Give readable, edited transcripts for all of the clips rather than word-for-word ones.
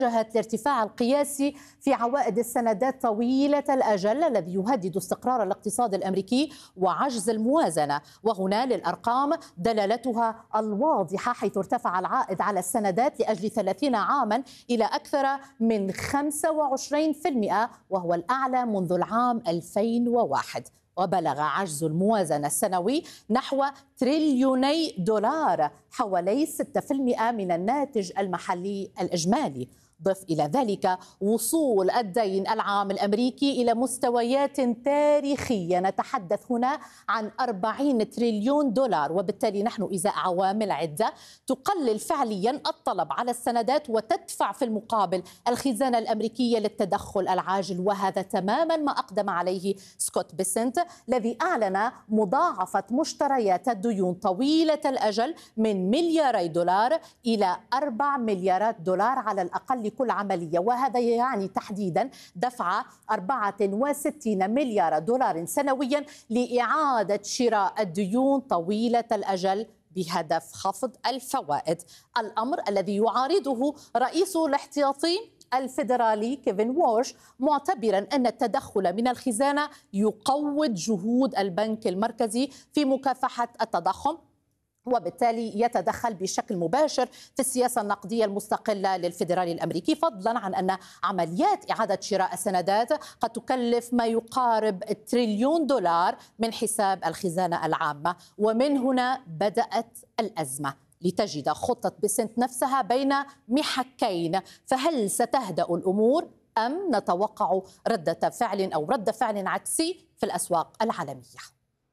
الارتفاع القياسي في عوائد السندات طويلة الأجل الذي يهدد استقرار الاقتصاد الأمريكي وعجز الموازنة، وهنا للأرقام دلالتها الواضحة، حيث ارتفع العائد على السندات لأجل 30 عاما إلى أكثر من 25%، وهو الأعلى منذ العام 2001. وبلغ عجز الموازنة السنوي نحو تريليوني دولار، حوالي 6% من الناتج المحلي الإجمالي. ضف إلى ذلك وصول الدين العام الأمريكي إلى مستويات تاريخية، نتحدث هنا عن 40 تريليون دولار، وبالتالي نحن إزاء عوامل عدة تقلل فعليا الطلب على السندات وتدفع في المقابل الخزانة الأمريكية للتدخل العاجل، وهذا تماما ما أقدم عليه سكوت بيسنت الذي أعلن مضاعفة مشتريات الديون طويلة الأجل من ملياري دولار إلى 4 مليارات دولار على الأقل كل عملية، وهذا يعني تحديدا دفع 64 مليار دولار سنويا لإعادة شراء الديون طويلة الأجل بهدف خفض الفوائد، الأمر الذي يعارضه رئيس الاحتياطي الفيدرالي كيفن وورش، معتبرا أن التدخل من الخزانة يقوض جهود البنك المركزي في مكافحة التضخم، وبالتالي يتدخل بشكل مباشر في السياسة النقدية المستقلة للفيدرالي الأمريكي، فضلا عن أن عمليات إعادة شراء السندات قد تكلف ما يقارب تريليون دولار من حساب الخزانة العامة. ومن هنا بدأت الأزمة، لتجد خطة بيسنت نفسها بين محكين، فهل ستهدأ الأمور أم نتوقع ردة فعل عكسي في الأسواق العالمية؟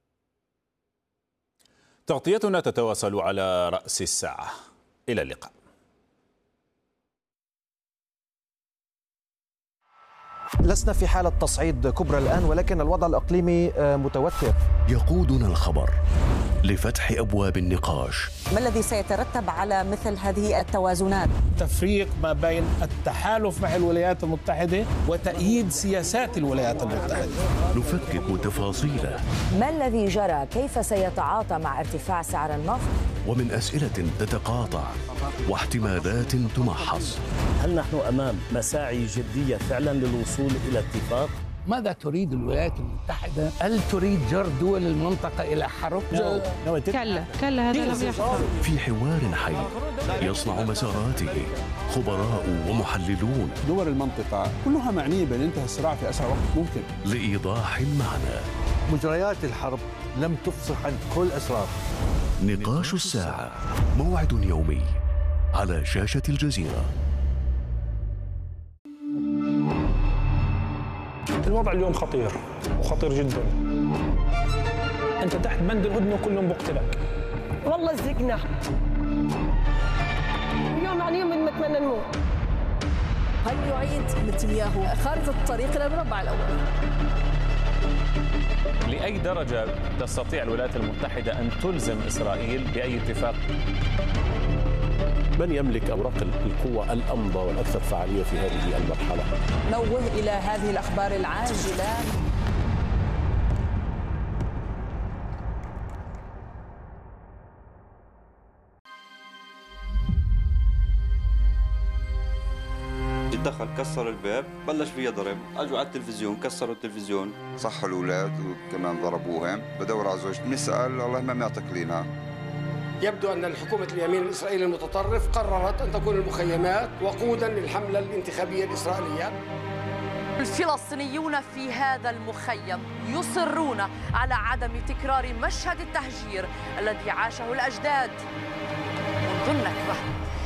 تغطيتنا تتواصل على رأس الساعة. إلى اللقاء. لسنا في حالة تصعيد كبرى الآن، ولكن الوضع الإقليمي متوتر. يقودنا الخبر لفتح أبواب النقاش. ما الذي سيترتب على مثل هذه التوازنات؟ تفريق ما بين التحالف مع الولايات المتحدة وتأييد سياسات الولايات المتحدة. نفكك تفاصيله. ما الذي جرى؟ كيف سيتعاطى مع ارتفاع سعر النفط؟ ومن أسئلة تتقاطع واحتمالات تمحص. هل نحن أمام مساعي جدية فعلا للوصول إلى اتفاق؟ ماذا تريد الولايات المتحدة؟ هل تريد جر دول المنطقة إلى حرب؟ كلا هذا لم يحصل. في حوار حي يصنع مساراته خبراء ومحللون. دول المنطقة كلها معنية بانتهاء الصراع في أسرع وقت ممكن. لإيضاح المعنى. مجريات الحرب لم تفصح عن كل أسرار. نقاش الساعة، موعد يومي على شاشة الجزيرة. الوضع اليوم خطير وخطير جدا. انت تحت بند الهدنه وكلهم بقتلك. والله زقنا يوم عن يوم نتمنى نموت. هل يعيد نتنياهو خارطة الطريق الى المربع الاول؟ لأي درجة تستطيع الولايات المتحدة أن تلزم إسرائيل بأي اتفاق؟ من يملك أوراق القوة الأمضى والأكثر فعالية في هذه المرحلة؟ نوه إلى هذه الأخبار العاجلة. دخل كسر الباب، بلش فيها ضرب، اجوا على التلفزيون كسروا التلفزيون، صحوا الاولاد وكمان ضربوهم. بدور على زوجتي بنسال الله ما معطيك لينا. يبدو ان الحكومه اليمين الاسرائيلي المتطرف قررت ان تكون المخيمات وقودا للحمله الانتخابيه الاسرائيليه. الفلسطينيون في هذا المخيم يصرون على عدم تكرار مشهد التهجير الذي عاشه الأجداد منذ النكبة.